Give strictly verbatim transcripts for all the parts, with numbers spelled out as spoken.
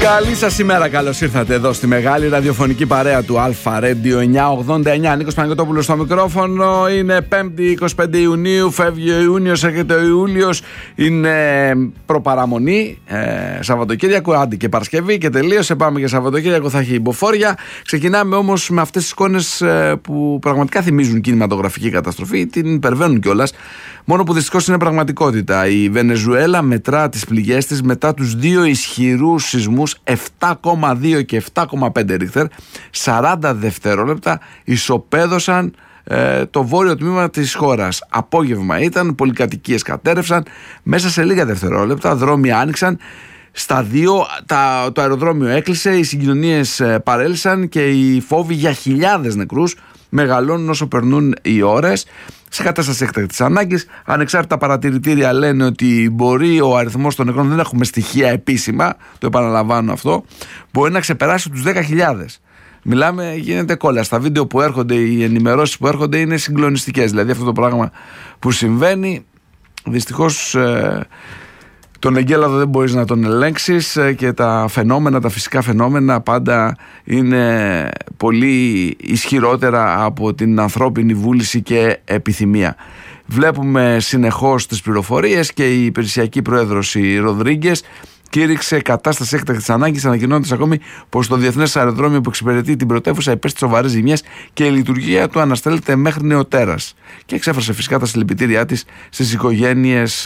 Καλή σας ημέρα, καλώς ήρθατε εδώ στη μεγάλη ραδιοφωνική παρέα του Αλφα Radio εννιακόσια ογδόντα εννιά. Νίκος Παναγιωτόπουλος στο μικρόφωνο. Είναι πέμπτη εικοστή πέμπτη Ιουνίου, φεύγει ο Ιούνιος, έρχεται ο Ιούλιος. Είναι προπαραμονή, ε, Σαββατοκύριακο, άντι και Παρασκευή και τελείωσε. Πάμε για Σαββατοκύριακο, θα έχει υποφόρια. Ξεκινάμε όμως με αυτές τις εικόνες ε, που πραγματικά θυμίζουν κινηματογραφική καταστροφή, την υπερβαίνουν κιόλας. Μόνο που δυστυχώς είναι πραγματικότητα. Η Βενεζουέλα μετρά τις πληγές της μετά τους δύο ισχυρούς σεισμούς επτά κόμμα δύο και επτά κόμμα πέντε ρίχτερ. σαράντα δευτερόλεπτα ισοπαίδωσαν ε, το βόρειο τμήμα της χώρας. Απόγευμα ήταν, πολυκατοικίες κατέρευσαν. Μέσα σε λίγα δευτερόλεπτα δρόμοι άνοιξαν. Στα δύο τα, το αεροδρόμιο έκλεισε, οι συγκοινωνίες ε, παρέλυσαν και οι φόβοι για χιλιάδες νεκρούς μεγαλώνουν όσο περνούν οι ώρες. Σε κατάσταση έκτακτης ανάγκης, ανεξάρτητα παρατηρητήρια λένε ότι μπορεί ο αριθμός των νεκρών, δεν έχουμε στοιχεία επίσημα, το επαναλαμβάνω αυτό, μπορεί να ξεπεράσει τους δέκα χιλιάδες. Μιλάμε, γίνεται κόλλα. Στα βίντεο που έρχονται, οι ενημερώσεις που έρχονται είναι συγκλονιστικές. Δηλαδή αυτό το πράγμα που συμβαίνει, δυστυχώς ε, τον εγκέλαδο δεν μπορείς να τον ελέγξεις και τα φαινόμενα, τα φυσικά φαινόμενα πάντα είναι πολύ ισχυρότερα από την ανθρώπινη βούληση και επιθυμία. Βλέπουμε συνεχώς τις πληροφορίες και η υπηρεσιακή πρόεδρος η Ροδρίγκες κήρυξε κατάσταση έκτακτης ανάγκης, ανακοινώνοντας ακόμη πως το διεθνές αεροδρόμιο που εξυπηρετεί την πρωτεύουσα υπέστη σοβαρές ζημιές και η λειτουργία του αναστέλλεται μέχρι νεοτέρας. Και εξέφρασε φυσικά τα συλληπιτήριά της στις οικογένειες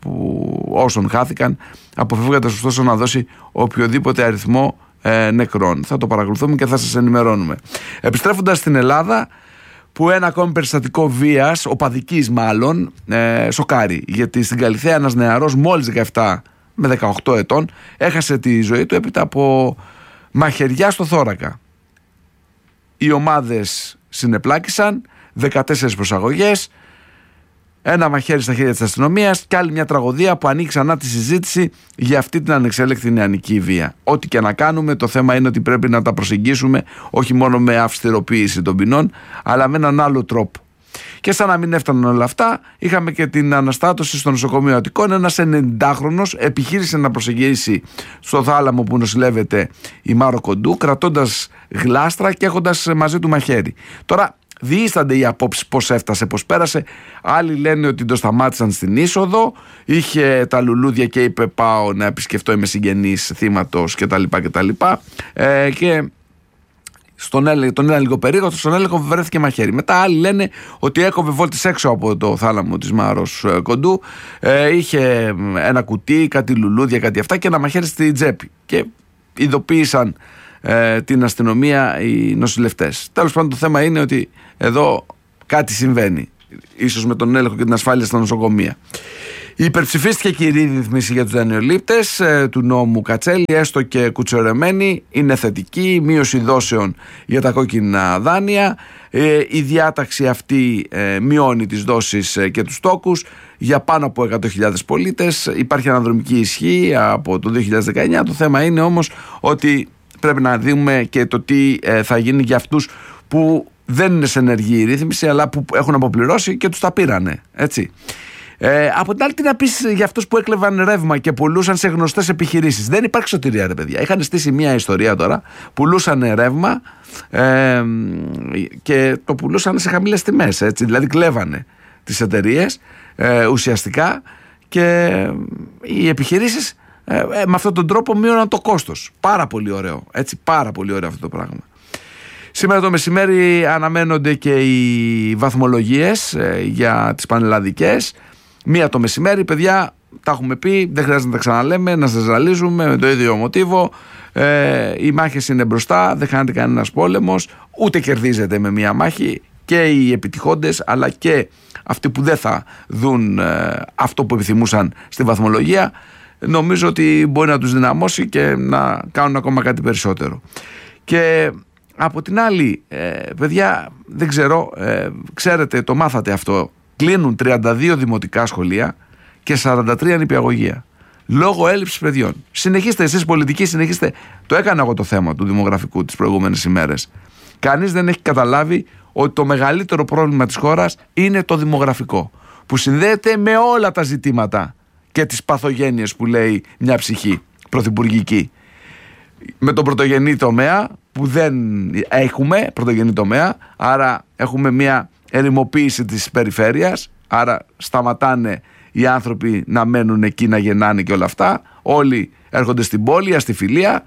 που όσων χάθηκαν, αποφεύγοντας ωστόσο να δώσει οποιοδήποτε αριθμό ε, νεκρών. Θα το παρακολουθούμε και θα σας ενημερώνουμε. Επιστρέφοντας στην Ελλάδα, που ένα ακόμη περιστατικό βίας, οπαδικής μάλλον, ε, σοκάρει. Γιατί στην Καλιθέα ένας νεαρός μόλις δεκαεπτά με δεκαοκτώ ετών έχασε τη ζωή του έπειτα από μαχαιριά στο θώρακα. Οι ομάδες συνεπλάκησαν, δεκατέσσερις προσαγωγές, ένα μαχαίρι στα χέρια της αστυνομίας και άλλη μια τραγωδία που ανοίγει ξανά τη συζήτηση για αυτή την ανεξέλεκτη νεανική βία. Ό,τι και να κάνουμε, το θέμα είναι ότι πρέπει να τα προσεγγίσουμε όχι μόνο με αυστηροποίηση των ποινών, αλλά με έναν άλλο τρόπο. Και σαν να μην έφταναν όλα αυτά, είχαμε και την αναστάτωση στο νοσοκομείο Αττικών. Ένας ενενηντάχρονος επιχείρησε να προσεγγίσει στο θάλαμο που νοσηλεύεται η Μάρο Κοντού, κρατώντας γλάστρα και έχοντας μαζί του μαχαίρι. Τώρα, διήστανται οι απόψεις πώς έφτασε, πώς πέρασε. Άλλοι λένε ότι το σταμάτησαν στην είσοδο, είχε τα λουλούδια και είπε πάω να επισκεφτώ, είμαι συγγενής θύματος κτλ. κτλ. Ε, και στον έλεγχο, τον ένα λίγο περίεργο, στον έλεγχο βρέθηκε μαχαίρι. Μετά άλλοι λένε ότι έκοβε βόλτες έξω από το θάλαμο της Μάρος Κοντού, ε, είχε ένα κουτί, κάτι λουλούδια, κάτι αυτά και ένα μαχαίρι στη τσέπη. Και ειδοποίησαν ε, την αστυνομία οι νοσηλευτές. Τέλος πάντων, το θέμα είναι ότι εδώ κάτι συμβαίνει, ίσως με τον έλεγχο και την ασφάλεια στα νοσοκομεία. Υπερψηφίστηκε και η ρύθμιση για τους δανειολήπτες ε, του νόμου Κατσέλη, έστω και κουτσορεμένη, είναι θετική, μείωση δόσεων για τα κόκκινα δάνεια. Ε, η διάταξη αυτή ε, μειώνει τις δόσεις ε, και τους τόκους για πάνω από εκατό χιλιάδες πολίτες. Υπάρχει αναδρομική ισχύ από το δύο χιλιάδες δεκαεννιά. Το θέμα είναι όμως ότι πρέπει να δούμε και το τι ε, θα γίνει για αυτούς που δεν είναι σε ενεργή ρύθμιση, αλλά που έχουν αποπληρώσει και τους τα πήρανε, έτσι. Ε, από την άλλη, τι να πεις για αυτούς που έκλεβαν ρεύμα και πουλούσαν σε γνωστές επιχειρήσεις. Δεν υπάρχει σωτηρία, ρε παιδιά. Είχαν στήσει μια ιστορία τώρα. Πουλούσαν ρεύμα ε, και το πουλούσαν σε χαμηλές τιμές. Έτσι. Δηλαδή, κλέβανε τις εταιρείες ε, ουσιαστικά και οι επιχειρήσεις ε, ε, με αυτόν τον τρόπο μείωναν το κόστος. Πάρα πολύ ωραίο. Έτσι, πάρα πολύ ωραίο αυτό το πράγμα. Σήμερα το μεσημέρι αναμένονται και οι βαθμολογίες ε, για τις πανελλαδικές. Μία το μεσημέρι, παιδιά, τα έχουμε πει, δεν χρειάζεται να τα ξαναλέμε, να σας ζαλίζουμε με το ίδιο μοτίβο. Ε, οι μάχες είναι μπροστά, δεν χάνεται κανένας πόλεμος, ούτε κερδίζεται με μία μάχη. Και οι επιτυχόντες, αλλά και αυτοί που δεν θα δουν ε, αυτό που επιθυμούσαν στη βαθμολογία, νομίζω ότι μπορεί να τους δυναμώσει και να κάνουν ακόμα κάτι περισσότερο. Και από την άλλη, ε, παιδιά, δεν ξέρω, ε, ξέρετε, το μάθατε αυτό. Κλείνουν τριάντα δύο δημοτικά σχολεία και σαράντα τρία νηπιαγωγεία λόγω έλλειψης παιδιών. Συνεχίστε εσείς πολιτικοί, συνεχίστε. Το έκανα εγώ το θέμα του δημογραφικού τις προηγούμενες ημέρες. Κανείς δεν έχει καταλάβει ότι το μεγαλύτερο πρόβλημα της χώρας είναι το δημογραφικό, που συνδέεται με όλα τα ζητήματα και τις παθογένειες που λέει μια ψυχή πρωθυπουργική. με τον πρωτογενή τομέα που δεν έχουμε πρωτογενή τομέα, άρα έχουμε μια ερημοποίηση της περιφέρειας, άρα σταματάνε οι άνθρωποι να μένουν εκεί, να γεννάνε και όλα αυτά, όλοι έρχονται στην πόλη, αστιφιλία,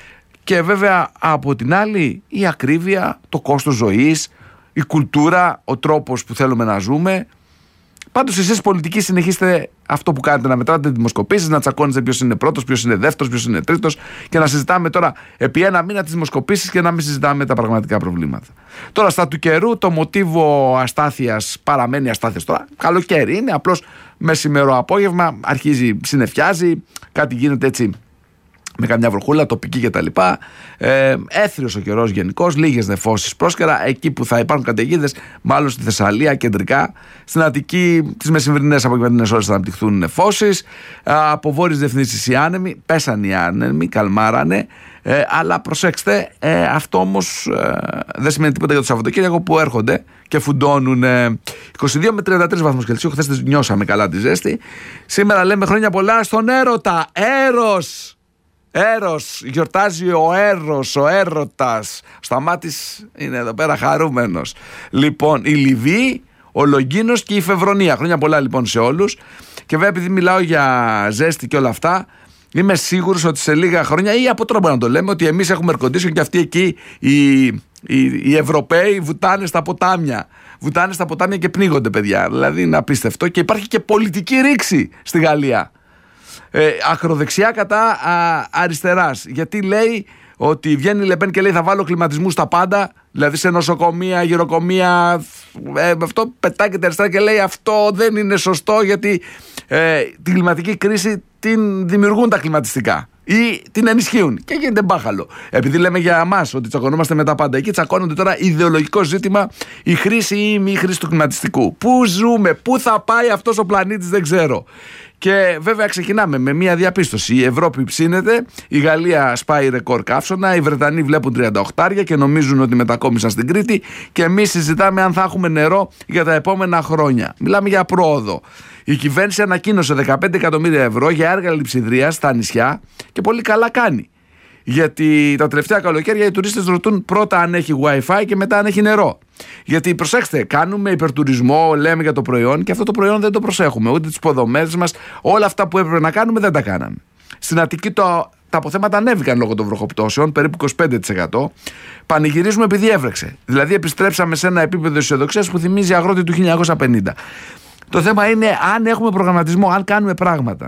και βέβαια από την άλλη η ακρίβεια, το κόστος ζωής, η κουλτούρα, ο τρόπος που θέλουμε να ζούμε. Πάντως εσείς πολιτικοί συνεχίστε αυτό που κάνετε, να μετράτε δημοσκοπήσεις, να τσακώνεστε ποιος είναι πρώτος, ποιος είναι δεύτερος, ποιος είναι τρίτος, και να συζητάμε τώρα επί ένα μήνα τις δημοσκοπήσεις και να μην συζητάμε τα πραγματικά προβλήματα. Τώρα στα του καιρού το μοτίβο αστάθειας παραμένει αστάθειας. Τώρα καλοκαίρι είναι, απλώς μεσημερό απόγευμα αρχίζει, συννεφιάζει, κάτι γίνεται έτσι με καμιά βροχούλα, τοπική κτλ. Ε, έθριος ο καιρός γενικώς, λίγες νεφώσεις πρόσκαιρα. Εκεί που θα υπάρχουν καταιγίδες, μάλλον στη Θεσσαλία, κεντρικά. Στην Αττική, τις μεσημβρινές απογευματινές ώρες θα αναπτυχθούν νεφώσεις. Ε, από βόρειες διευθύνσεις οι άνεμοι, πέσαν οι άνεμοι, καλμάρανε. Ε, αλλά προσέξτε, ε, αυτό όμως ε, δεν σημαίνει τίποτα για το Σαββατοκύριακο που έρχονται και φουντώνουν ε, είκοσι δύο με τριάντα τρεις βαθμούς Κελσίου. Χθες νιώσαμε καλά τη ζέστη. Σήμερα λέμε χρόνια πολλά στον έρωτα. Έρος! Έρος, γιορτάζει ο Έρος, ο έρωτας. Σταμάτης είναι εδώ πέρα χαρούμενος. Λοιπόν, η Λιβύη, ο Λογγίνος και η Φεβρονία. Χρόνια πολλά λοιπόν σε όλους. Και βέβαια επειδή μιλάω για ζέστη και όλα αυτά, είμαι σίγουρος ότι σε λίγα χρόνια, ή από τώρα μπορούμε να το λέμε, ότι εμείς έχουμε air condition και αυτοί εκεί οι, οι, οι Ευρωπαίοι βουτάνε στα ποτάμια. Βουτάνε στα ποτάμια και πνίγονται, παιδιά. Δηλαδή είναι απίστευτο. Και υπάρχει και πολιτική ρήξη στη Γαλλία. Ε, ακροδεξιά κατά α, αριστεράς. Γιατί λέει ότι βγαίνει η Λεπέν και λέει θα βάλω κλιματισμού στα πάντα, δηλαδή σε νοσοκομεία, γυροκομεία, ε, αυτό πετάγεται αριστερά και λέει αυτό δεν είναι σωστό, γιατί ε, την κλιματική κρίση την δημιουργούν τα κλιματιστικά ή την ενισχύουν και γίνεται μπάχαλο. Επειδή λέμε για εμάς ότι τσακωνόμαστε με τα πάντα, εκεί τσακώνονται τώρα ιδεολογικό ζήτημα, η χρήση ή η μη χρήση του κλιματιστικού. Πού ζούμε, πού θα πάει αυτός ο πλανήτης, δεν ξέρω. Και βέβαια ξεκινάμε με μια διαπίστωση. Η Ευρώπη ψήνεται, η Γαλλία σπάει ρεκόρ καύσωνα, οι Βρετανοί βλέπουν τριάντα οκτώ και νομίζουν ότι μετακόμισαν στην Κρήτη, και εμείς συζητάμε αν θα έχουμε νερό για τα επόμενα χρόνια. Μιλάμε για πρόοδο. Η κυβέρνηση ανακοίνωσε δεκαπέντε εκατομμύρια ευρώ για έργα λειψιδρίας στα νησιά και πολύ καλά κάνει. Γιατί τα τελευταία καλοκαίρια οι τουρίστες ρωτούν πρώτα αν έχει Wi-Fi και μετά αν έχει νερό. Γιατί προσέξτε, κάνουμε υπερτουρισμό, λέμε για το προϊόν, και αυτό το προϊόν δεν το προσέχουμε. Ούτε τις υποδομές μας, όλα αυτά που έπρεπε να κάνουμε δεν τα κάναμε. Στην Αττική το, τα αποθέματα ανέβηκαν λόγω των βροχοπτώσεων, περίπου είκοσι πέντε τοις εκατό. Πανηγυρίζουμε επειδή έβρεξε. Δηλαδή επιστρέψαμε σε ένα επίπεδο αισιοδοξίας που θυμίζει αγρότη του χίλια εννιακόσια πενήντα. Το θέμα είναι αν έχουμε προγραμματισμό, αν κάνουμε πράγματα.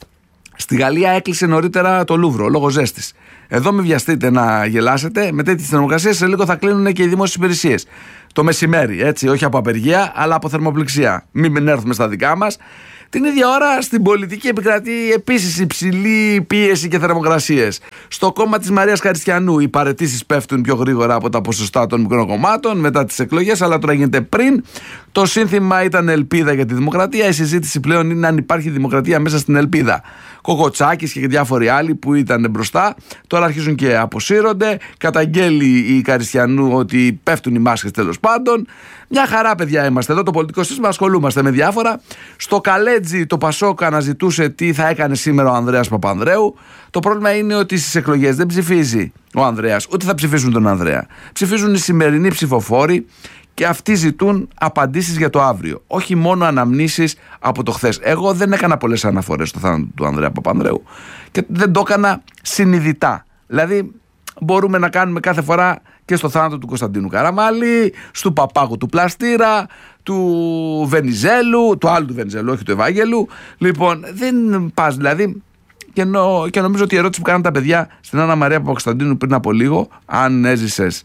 Στη Γαλλία έκλεισε νωρίτερα το Λούβρο λόγω ζέστης. Εδώ μην βιαστείτε να γελάσετε. Με τέτοιες θερμοκρασίες σε λίγο θα κλείνουν και οι δημόσιες υπηρεσίες. Το μεσημέρι, έτσι, όχι από απεργία, αλλά από θερμοπληξία. Μην έρθουμε στα δικά μας. Την ίδια ώρα στην πολιτική επικρατεί επίσης υψηλή πίεση και θερμοκρασίες. Στο κόμμα της Μαρίας Χαριστιανού οι παραιτήσεις πέφτουν πιο γρήγορα από τα ποσοστά των μικρών κομμάτων μετά τις εκλογές, αλλά τώρα γίνεται πριν. Το σύνθημα ήταν ελπίδα για τη δημοκρατία. Η συζήτηση πλέον είναι αν υπάρχει δημοκρατία μέσα στην ελπίδα. Κοκοτσάκης και διάφοροι άλλοι που ήταν μπροστά τώρα αρχίζουν και αποσύρονται. Καταγγέλει η Καριστιανού ότι πέφτουν οι μάσκες, τέλος πάντων. Μια χαρά, παιδιά, είμαστε εδώ. Το πολιτικό σύστημα, ασχολούμαστε με διάφορα. Στο Καλέτζι το Πασόκ αναζητούσε τι θα έκανε σήμερα ο Ανδρέας Παπανδρέου. Το πρόβλημα είναι ότι στις εκλογές δεν ψηφίζει ο Ανδρέας, ούτε θα ψηφίσουν τον Ανδρέα. Ψηφίζουν οι σημερινοί ψηφοφόροι. Και αυτοί ζητούν απαντήσεις για το αύριο. Όχι μόνο αναμνήσεις από το χθες. Εγώ δεν έκανα πολλές αναφορές στο θάνατο του Ανδρέα Παπανδρέου και δεν το έκανα συνειδητά. Δηλαδή, μπορούμε να κάνουμε κάθε φορά και στο θάνατο του Κωνσταντίνου Καραμαλή, του Παπάγου του Πλαστήρα, του Βενιζέλου, του άλλου του Βενιζέλου, όχι του Ευάγγελου. Λοιπόν, δεν πας δηλαδή. Και, νο, και νομίζω ότι η ερώτηση που κάναν τα παιδιά στην Άννα Μαρία Παπακοσταντίνου πριν από λίγο, αν έζησες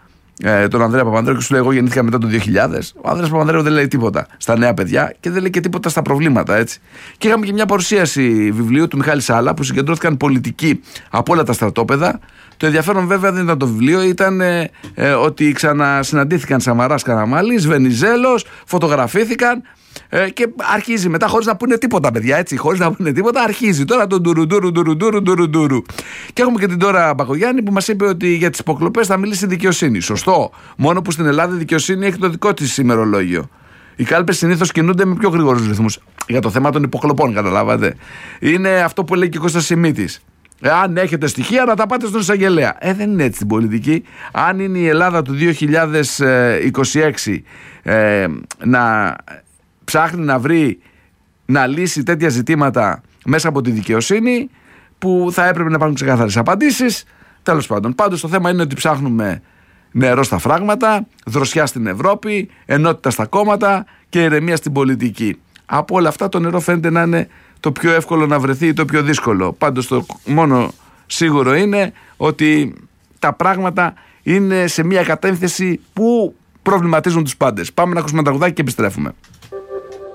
Ε, τον Ανδρέα Παπανδρέου, και σου λέει: εγώ γεννήθηκα μετά το δύο χιλιάδες. Ο Ανδρέας Παπανδρέου δεν λέει τίποτα στα νέα παιδιά και δεν λέει και τίποτα στα προβλήματα, έτσι. Και είχαμε και μια παρουσίαση βιβλίου του Μιχάλη Σάλα που συγκεντρώθηκαν πολιτικοί από όλα τα στρατόπεδα. Το ενδιαφέρον βέβαια δεν ήταν το βιβλίο, ήταν ε, ε, ότι ξανασυναντήθηκαν Σαμαράς Καραμαλής, Βενιζέλος, φωτογραφήθηκαν. Ε, και αρχίζει μετά χωρίς να πούνε τίποτα, παιδιά, έτσι. Χωρίς να πούνε τίποτα, αρχίζει τώρα το ντουρουντούρου, ντουρουντούρου, ντουρουντούρου. Και έχουμε και την Ντόρα Μπακογιάννη που μας είπε ότι για τις υποκλοπές θα μιλήσει η δικαιοσύνη. Σωστό. Μόνο που στην Ελλάδα η δικαιοσύνη έχει το δικό της ημερολόγιο. Οι κάλπες συνήθως κινούνται με πιο γρήγορους ρυθμούς. Για το θέμα των υποκλοπών, καταλάβατε. Είναι αυτό που λέει και ο Κώστας Σιμίτης. Αν έχετε στοιχεία να τα πάτε στον εισαγγελέα. Ε, δεν είναι έτσι στην πολιτική. Αν είναι η Ελλάδα του δύο χιλιάδες είκοσι έξι ε, να ψάχνει να βρει, να λύσει τέτοια ζητήματα μέσα από τη δικαιοσύνη, που θα έπρεπε να υπάρχουν ξεκάθαρες απαντήσεις. Τέλος πάντων, πάντως το θέμα είναι ότι ψάχνουμε νερό στα φράγματα, δροσιά στην Ευρώπη, ενότητα στα κόμματα και ηρεμία στην πολιτική. Από όλα αυτά το νερό φαίνεται να είναι το πιο εύκολο να βρεθεί ή το πιο δύσκολο. Πάντως το μόνο σίγουρο είναι ότι τα πράγματα είναι σε μια κατεύθυνση που προβληματίζουν τους πάντες. Πάμε να ακούσουμε ένα τραγουδάκι και επιστρέφουμε.